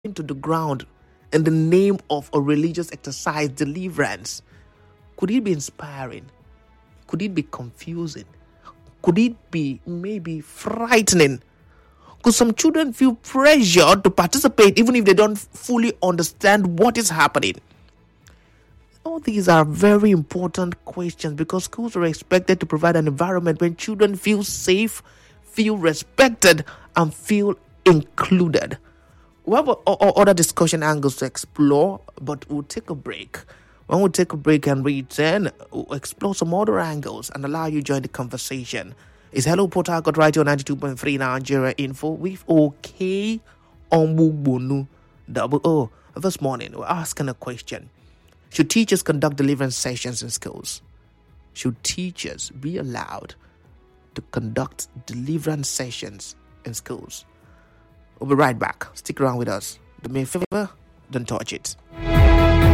into the ground in the name of a religious exercise, deliverance? Could it be inspiring? Could it be confusing? Could it be maybe frightening? Could some children feel pressure to participate even if they don't fully understand what is happening? All these are very important questions because schools are expected to provide an environment where children feel safe, feel respected, and feel included. We have other discussion angles to explore, but we'll take a break. When we take a break and return, we'll explore some other angles and allow you to join the conversation. It's Hello Port Harcourt Radio 92.3 Nigeria Info with OK Ombugbonu Double O. This morning, we're asking a question. Should teachers conduct deliverance sessions in schools? Should teachers be allowed to conduct deliverance sessions in schools? We'll be right back. Stick around with us. Do me a favor, don't touch it.